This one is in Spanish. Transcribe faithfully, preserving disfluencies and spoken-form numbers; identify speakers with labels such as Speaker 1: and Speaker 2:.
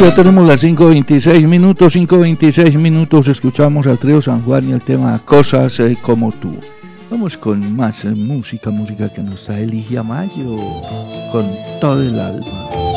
Speaker 1: ya tenemos las cinco veintiséis minutos, cinco veintiséis minutos, escuchamos al trío San Juan y el tema Cosas eh, como tú. Vamos con más eh, música, música que nos trae Ligia Mayo, con todo el alma.